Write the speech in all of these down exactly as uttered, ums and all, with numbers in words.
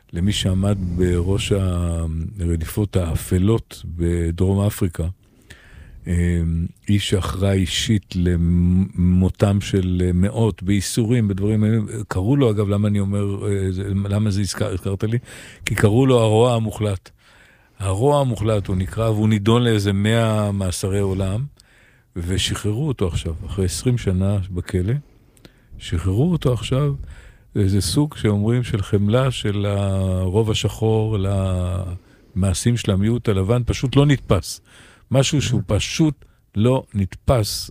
למי שעמד בראש הרדיפות האפלות בדרום אפריקה, איש אחראי אישית למותם של מאות, באיסורים, בדברים האלה. קראו לו, אגב, למה אני אומר, למה זה הזכרת לי? כי קראו לו הרוע המוחלט. הרוע המוחלט הוא נקרא, והוא נידון לאיזה מאה מאסרי עולם, ושחררו אותו עכשיו, אחרי עשרים שנה בכלא, שחררו אותו עכשיו, איזה סוג שאומרים של חמלה של הרוב השחור, למעשים של המיעוט הלבן, פשוט לא נתפס. משהו שהוא פשוט לא נתפס.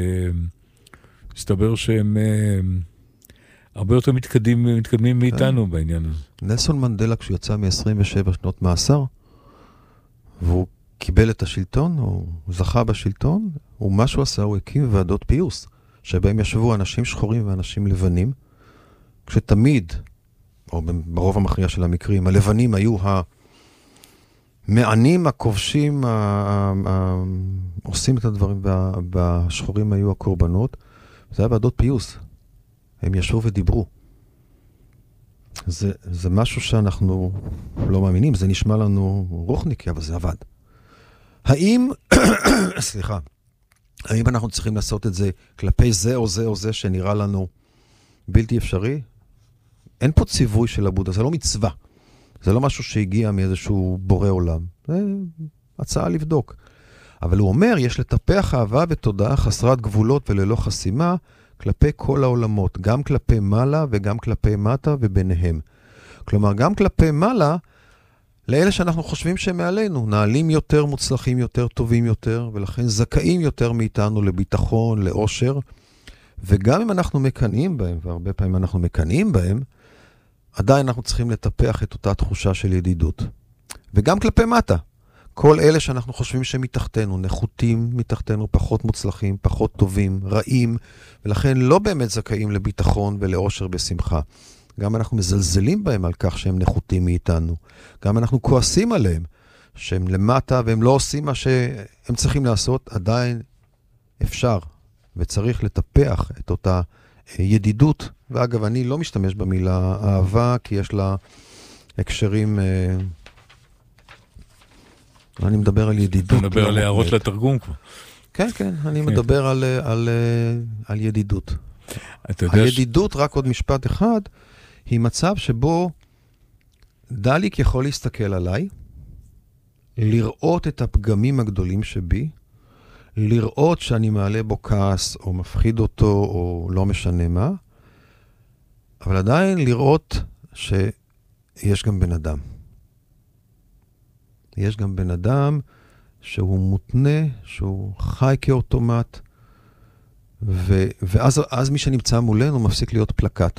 הסתבר שהם הרבה יותר מתקדמים, מתקדמים מאיתנו בעניין הזה. נלסון מנדלה, כשהוא יצא מ-עשרים ושבע שנות מאסר, והוא קיבל את השלטון, הוא זכה בשלטון, ומה שהוא עשה, הוא הקים ועדות פיוס, שבהם ישבו אנשים שחורים ואנשים לבנים, כשתמיד, או ברוב המכריע של המקרים, הלבנים היו המענים, הכובשים, עושים את הדברים, והשחורים היו הקורבנות. זה היה ועדות פיוס. הם ישבו ודיברו. זה, זה משהו שאנחנו לא מאמינים, זה נשמע לנו רוחניקי, אבל זה עבד. האם, סליחה, האם אנחנו צריכים לעשות את זה כלפי זה או זה או זה שנראה לנו בלתי אפשרי? אין פה ציווי של הבודה, זה לא מצווה. זה לא משהו שהגיע מאיזשהו בורא עולם. זה הצעה לבדוק. אבל הוא אומר, יש לטפח אהבה ותודעה חסרת גבולות וללא חסימה כלפי כל העולמות, גם כלפי מעלה וגם כלפי מטה וביניהם. כלומר, גם כלפי מעלה, לאלה שאנחנו חושבים שהם מעלינו, נעלים יותר, מוצלחים יותר, טובים יותר, ולכן זכאים יותר מאיתנו לביטחון, לאושר, וגם אם אנחנו מקנאים בהם, והרבה פעמים אנחנו מקנאים בהם, עדיין אנחנו צריכים לטפח את אותה תחושה של ידידות. וגם כלפי מטה, כל אלה שאנחנו חושבים שהם מתחתנו, נחותים מתחתנו, פחות מוצלחים, פחות טובים, רעים, ולכן לא באמת זכאים לביטחון ולאושר בשמחה. גם אנחנו מזלזלים בהם על כך שהם נחותים מאיתנו. גם אנחנו כועסים עליהם שהם למטה והם לא עושים מה שהם צריכים לעשות, עדיין אפשר וצריך לטפח את אותה ידידות. ואגב, אני לא משתמש במילה אהבה, כי יש לה הקשרים... אני מדבר על ידידות. אתה מדבר על הערות לתרגום כבר. כן, כן, אני מדבר על, על, על ידידות. הידידות, רק עוד משפט אחד, היא מצב שבו דליק יכול להסתכל עליי, לראות את הפגמים הגדולים שבי, לראות שאני מעלה בו כעס או מפחיד אותו או לא משנה מה, אבל עדיין לראות שיש גם בן אדם. יש גם בן אדם שהוא מותנה, שהוא חי כאוטומט, ו, ואז אז מי שנמצא מולנו מפסיק להיות פלקט.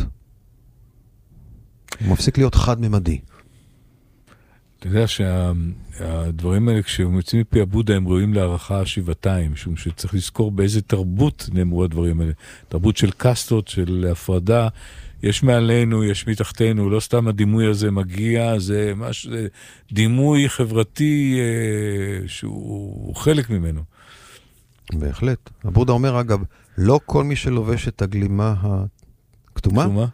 הוא מפסיק להיות חד-ממדי. אתה יודע שהדברים האלה, כשהם יוצאים מפי הבודה, הם ראויים להערכה שבעתיים, משום שצריך לזכור באיזה תרבות נאמרו הדברים האלה. תרבות של קסטות, של הפרדה, יש מעלינו, יש מתחתנו, לא סתם הדימוי הזה מגיע, זה, מש, זה דימוי חברתי אה, שהוא חלק ממנו. בהחלט. הבודה אומר, אגב, לא כל מי שלובש את הגלימה הכתומה, כתומה?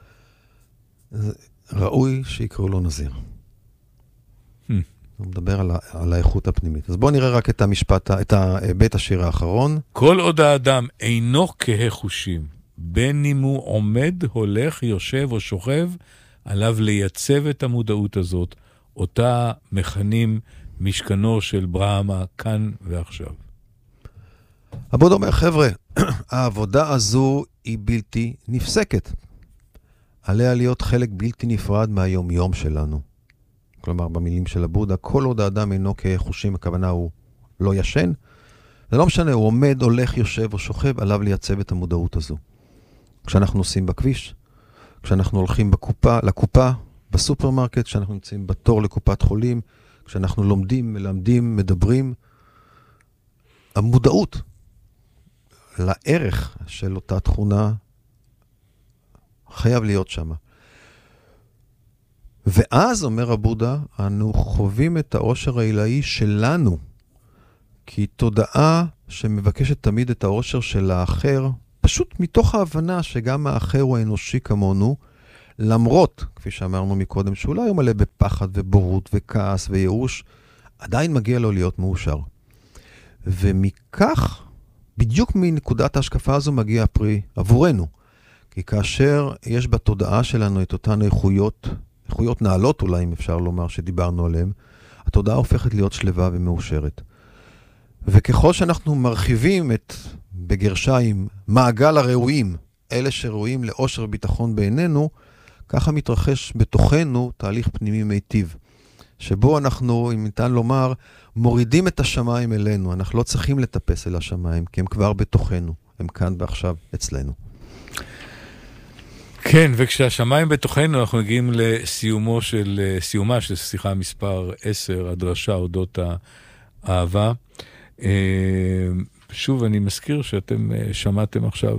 ראוי שיקראו לו נזיר. Hmm. הוא מדבר על, על האיכות הפנימית. אז בואו נראה רק את המשפט, את בית השיר האחרון. כל עוד האדם אינו כהה חושים, בין אם הוא עומד, הולך, יושב או שוכב, עליו לייצב את המודעות הזאת, אותה מכנים משכנו של ברהמה כאן ועכשיו. הבודה אומר, חבר'ה, העבודה הזו היא בלתי נפסקת. עליה להיות חלק בלתי נפרד מהיום-יום שלנו. כלומר, במילים של הבודה, כל עוד האדם אינו כחושים, הכוונה הוא לא ישן. זה לא משנה, הוא עומד, הולך, יושב או שוכב, עליו לייצב את המודעות הזו. כשאנחנו נוסעים בכביש, כשאנחנו הולכים בקופה, לקופה, בסופרמרקט, כשאנחנו נמצאים בתור לקופת חולים, כשאנחנו לומדים, מלמדים, מדברים, המודעות לערך של אותה תכונה חייב להיות שם. ואז, אומר הבודה, אנו חווים את האושר העילאי שלנו, כי תודעה שמבקשת תמיד את האושר של האחר, פשוט מתוך ההבנה שגם האחר הוא האנושי כמונו, למרות, כפי שאמרנו מקודם, שאולי הוא מלא בפחד ובורות וכעס וייאוש, עדיין מגיע לו להיות מאושר. ומכך, בדיוק מנקודת ההשקפה הזו מגיע הפרי עבורנו. כי כאשר יש בתודעה שלנו את אותן איכויות, איכויות נעלות אולי, אם אפשר לומר, שדיברנו עליהן, התודעה הופכת להיות שלווה ומאושרת. וככל שאנחנו מרחיבים את, בגרשיים, מעגל הראויים, אלה שראויים לאושר וביטחון בעינינו, ככה מתרחש בתוכנו תהליך פנימי מיטיב, שבו אנחנו, אם ניתן לומר, מורידים את השמיים אלינו. אנחנו לא צריכים לטפס אל השמיים, כי הם כבר בתוכנו, הם כאן ועכשיו אצלנו. כן, וכשהשמיים בתוכנו אנחנו מגיעים לסיומו של, סיומה של שיחה מספר עשר, הדרשה אודות האהבה. שוב, אני מזכיר שאתם שמעתם עכשיו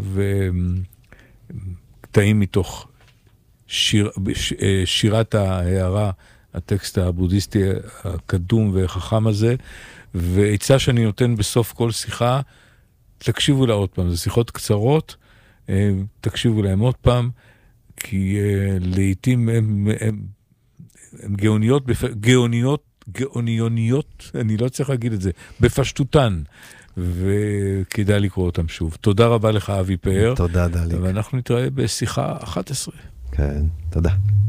קטעים מתוך שיר, שירת ההערה, הטקסט הבודהיסטי הקדום והחכם הזה, ועצה שאני נותן בסוף כל שיחה, תקשיבו לה עוד פעם, זה שיחות קצרות, תקשיבו להם עוד פעם, כי לעתים הם, הם, הם גאוניות, גאוניות, גאוניוניות, אני לא צריך להגיד את זה, בפשטותן, וכדאי לקרוא אותם שוב. תודה רבה לך, אבי פאר. תודה, דליק. ואנחנו נתראה בשיחה אחת עשרה. כן, תודה.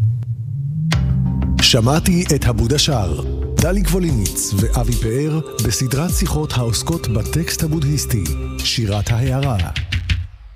שמעתי את הבודה שר, דליק ווליניץ ואבי פאר בסדרת שיחות העוסקות בטקסט הבודהיסטי, שירת ההערה.